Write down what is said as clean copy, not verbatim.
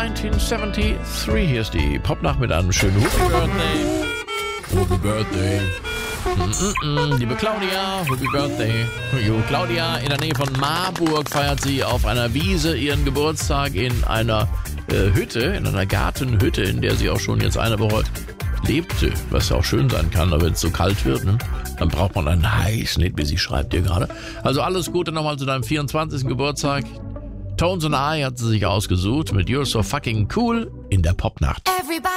1973. Hier ist die Popnacht mit einem schönen Happy Birthday. Happy Birthday. Liebe Claudia, Happy Birthday. Jo, Claudia, in der Nähe von Marburg feiert sie auf einer Wiese ihren Geburtstag in einer Hütte, in einer Gartenhütte, in der sie auch schon jetzt eine Woche lebte, was ja auch schön sein kann, aber wenn es so kalt wird, ne, dann braucht man einen heißen, wie sie schreibt hier gerade. Also alles Gute nochmal zu deinem 24. Geburtstag. Tones and I hat sie sich ausgesucht mit You're So Fucking Cool in der Popnacht.